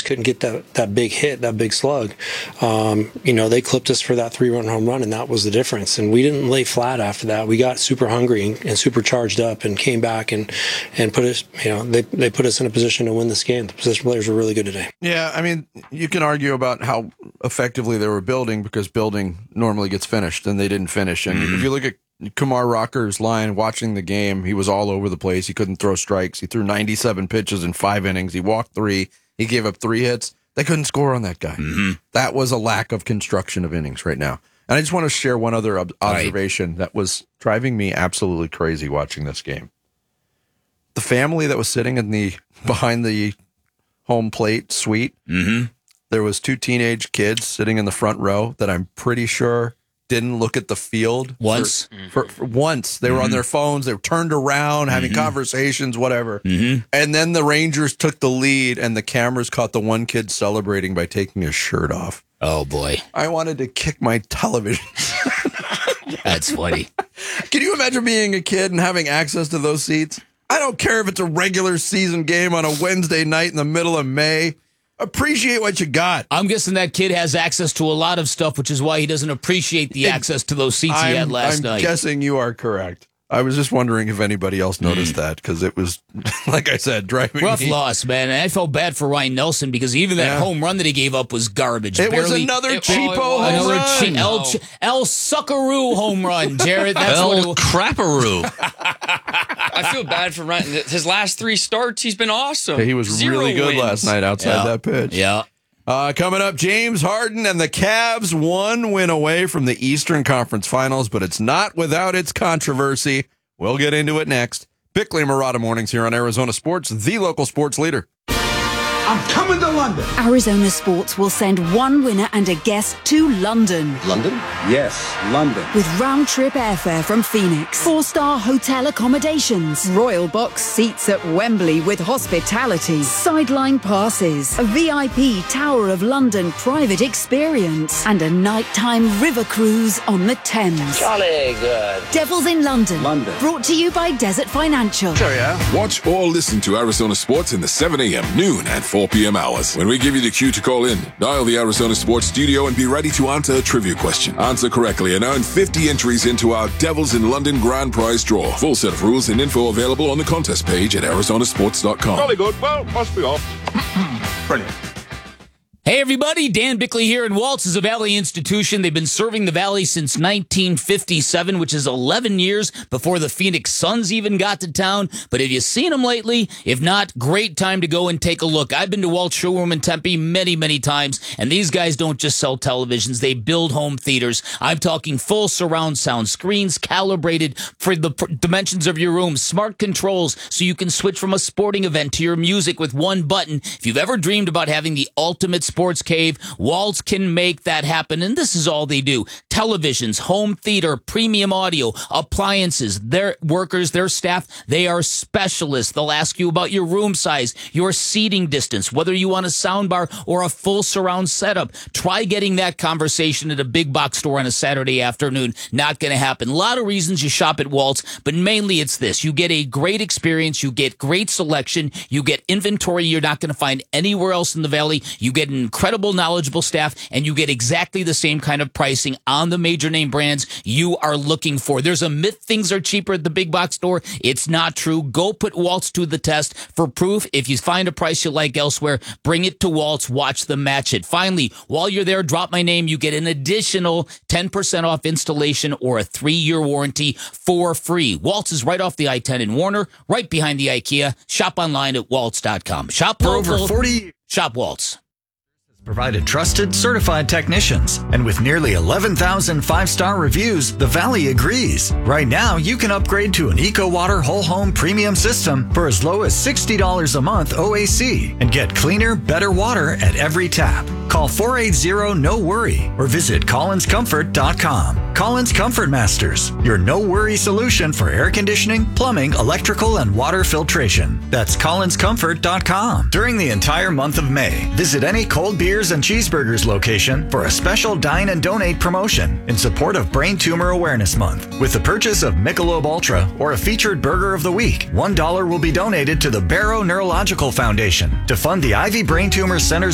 just couldn't get that big hit, that big slug. They clipped us for that 3-run home run, and that was the difference. And we didn't lay flat after that. We got super hungry and super charged up and came back and put us, they put us in a position to win this game. The position players were really good today. Yeah, I mean, you can argue about how effectively they were building, because building normally gets finished, and they didn't finish. And if you look at Kumar Rocker's line watching the game, he was all over the place. He couldn't throw strikes. He threw 97 pitches in 5 innings. He walked 3. He gave up 3 hits. They couldn't score on that guy. That was a lack of construction of innings right now. And I just want to share one other observation that was driving me absolutely crazy watching this game. The family that was sitting behind the home plate suite, there was 2 teenage kids sitting in the front row that I'm pretty sure didn't look at the field once. For once. They were on their phones. They were turned around, having conversations, whatever. And then the Rangers took the lead, and the cameras caught the one kid celebrating by taking his shirt off. Oh, boy. I wanted to kick my television. That's funny. Can you imagine being a kid and having access to those seats? I don't care if it's a regular season game on a Wednesday night in the middle of May. Appreciate what you got. I'm guessing that kid has access to a lot of stuff, which is why he doesn't appreciate the access to those seats he had last night. I'm guessing you are correct. I was just wondering if anybody else noticed that, because it was, like I said, driving rough me. loss, man. And I felt bad for Ryan Nelson, because even that home run that he gave up was garbage. It was another cheapo home run. El Suckaroo home run, Jared. That's El Crapperoo. I feel bad for Ryan. His last 3 starts, he's been awesome. He was 0 really good wins. last night outside that pitch. Yeah. Coming up, James Harden and the Cavs 1 win away from the Eastern Conference Finals, but it's not without its controversy. We'll get into it next. Bickley and Marotta Mornings here on Arizona Sports, the local sports leader. I'm coming to London. Arizona Sports will send one winner and a guest to London. London? Yes, London. With round-trip airfare from Phoenix, 4-star hotel accommodations, royal box seats at Wembley with hospitality, sideline passes, a VIP Tower of London private experience, and a nighttime river cruise on the Thames. Jolly good. Devils in London. London. Brought to you by Desert Financial. Sure, yeah. Watch or listen to Arizona Sports in the 7 a.m., noon, and 4 p.m. hours. When we give you the cue to call in, dial the Arizona Sports studio and be ready to answer a trivia question. Answer correctly and earn 50 entries into our Devils in London grand prize draw. Full set of rules and info available on the contest page at arizonasports.com. Jolly good. Well, must be off. Brilliant. Hey, everybody. Dan Bickley here, and Waltz is a Valley institution. They've been serving the Valley since 1957, which is 11 years before the Phoenix Suns even got to town. But have you seen them lately? If not, great time to go and take a look. I've been to Waltz Showroom in Tempe many, many times, and these guys don't just sell televisions. They build home theaters. I'm talking full surround sound screens calibrated for the dimensions of your room, smart controls so you can switch from a sporting event to your music with one button. If you've ever dreamed about having the ultimate sports cave, Waltz can make that happen, and this is all they do. Televisions, home theater, premium audio, appliances, their workers, their staff, they are specialists. They'll ask you about your room size, your seating distance, whether you want a sound bar or a full surround setup. Try getting that conversation at a big box store on a Saturday afternoon. Not going to happen. A lot of reasons you shop at Waltz, but mainly it's this. You get a great experience, you get great selection, you get inventory you're not going to find anywhere else in the Valley, you get an incredible, knowledgeable staff, and you get exactly the same kind of pricing on the major name brands you are looking for. There's a myth things are cheaper at the big box store. It's not true. Go put Waltz to the test for proof. If you find a price you like elsewhere, bring it to Waltz. Watch them match it. Finally, while you're there, drop my name. You get an additional 10% off installation or a 3-year warranty for free. Waltz is right off the I-10 in Warner, right behind the IKEA. Shop online at waltz.com. Shop for local. over 40 Shop Waltz. Provided trusted, certified technicians. And with nearly 11,000 5-star reviews, the Valley agrees. Right now, you can upgrade to an EcoWater Whole Home Premium System for as low as $60 a month OAC and get cleaner, better water at every tap. Call 480-NO-WORRY or visit collinscomfort.com. Collins Comfort Masters, your no-worry solution for air conditioning, plumbing, electrical, and water filtration. That's collinscomfort.com. During the entire month of May, visit any Cold Beers and Cheeseburgers location for a special Dine and Donate promotion in support of Brain Tumor Awareness Month. With the purchase of Michelob Ultra or a featured Burger of the Week, $1 will be donated to the Barrow Neurological Foundation to fund the Ivy Brain Tumor Center's